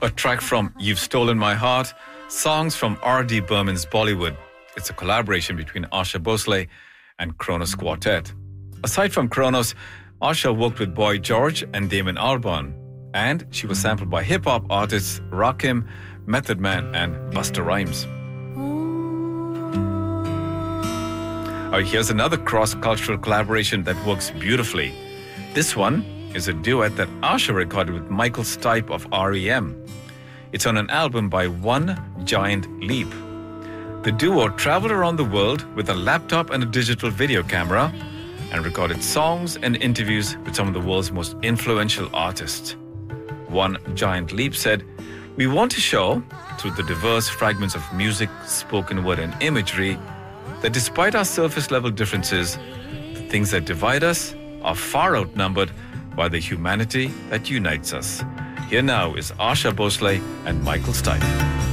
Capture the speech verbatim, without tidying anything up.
A track from You've Stolen My Heart, songs from R D Burman's Bollywood. It's a collaboration between Asha Bhosle and Kronos Quartet. Aside from Kronos, Asha worked with Boy George and Damon Albarn, and she was sampled by hip-hop artists Rakim, Method Man and Busta Rhymes. Oh, here's another cross-cultural collaboration that works beautifully. This one is a duet that Asha recorded with Michael Stipe of R E M. It's on an album by One Giant Leap. The duo traveled around the world with a laptop and a digital video camera and recorded songs and interviews with some of the world's most influential artists. One Giant Leap said, "We want to show, through the diverse fragments of music, spoken word and imagery, that despite our surface-level differences, the things that divide us are far outnumbered by the humanity that unites us." Here now is Asha Bhosle and Michael Stipe.